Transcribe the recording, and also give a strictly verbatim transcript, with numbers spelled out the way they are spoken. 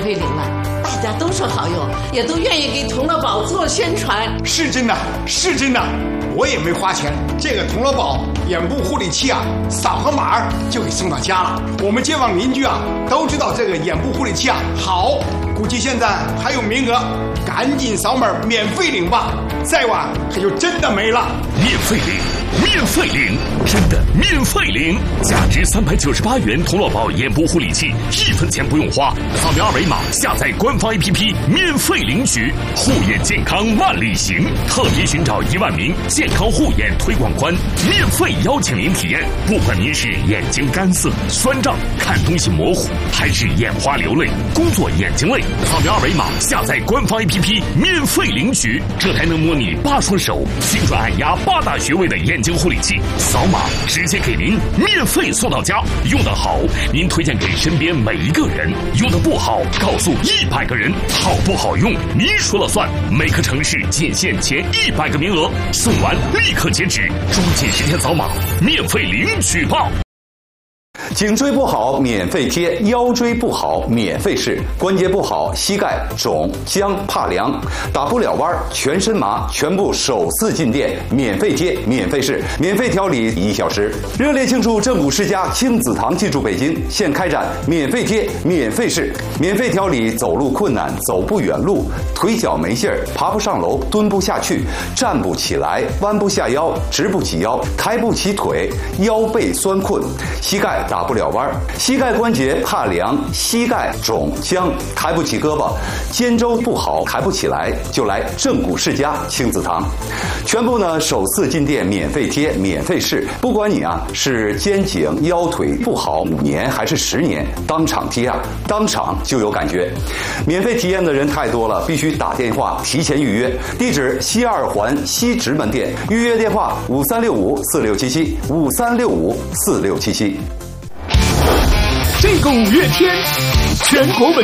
费领了，大家都说好用，也都愿意给童乐宝做宣传。 是真的，是真的，我也没花钱。这个童乐宝眼部护理器啊，扫个码就给送到家了。我们街坊邻居啊都知道这个眼部护理器啊好，估计现在还有名额，赶紧扫码免费领吧，再晚可就真的没了。 免费领，免费领，真的免费领！价值三百九十八元童乐宝眼部护理器，一分钱不用花，扫描二维码下载官方 A P P 免费领取。护眼健康万里行，特别寻找一万名健康护眼推广官，免费邀请您体验。不管您是眼睛干涩、酸胀、看东西模糊，还是眼花流泪、工作眼睛累，扫描二维码下载官方 A P P 免费领取。这台能模拟八双手、精准按压八大穴位的眼睛护理器，扫码直接给您免费送到家。用得好，您推荐给身边每一个人；用得不好，告诉一百个人。好不好用，您说了算。每个城市仅限前一百个名额，送完立刻截止，抓紧时间扫码，免费领取吧。 颈椎不好免费贴，腰椎不好免费试，关节不好膝盖肿僵怕凉打不了弯全身麻，全部首次进店免费贴免费试，免费调理一小时。热烈庆祝正骨世家亲子堂进驻北京，现开展免费贴免费试，免费调理走路困难、走不远路、腿脚没劲儿、爬不上楼、蹲不下去、站不起来、弯不下腰、直不起腰、抬不起腿、腰背酸困、膝盖打不了弯，膝盖关节怕凉、膝盖肿僵、抬不起胳膊、肩周不好、抬不起来，就来正骨世家亲子堂。全部呢首次进店免费贴免费试，不管你啊是肩颈腰腿不好五年还是十年，当场贴啊，当场就有感觉。免费体验的人太多了，必须打电话提前预约。地址西二环西直门店，预约电话五三六五四六七七五三六五四六七七。 这个五月天，全国稳